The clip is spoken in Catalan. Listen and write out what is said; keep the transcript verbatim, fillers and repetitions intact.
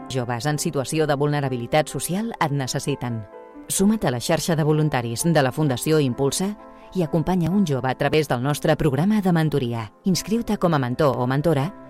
Joves en situació de vulnerabilitat social et necessiten. Suma't a la xarxa de voluntaris de la Fundació Impulsa i acompanya un jove a través del nostre programa de mentoria. Inscriu-te com a mentor o mentora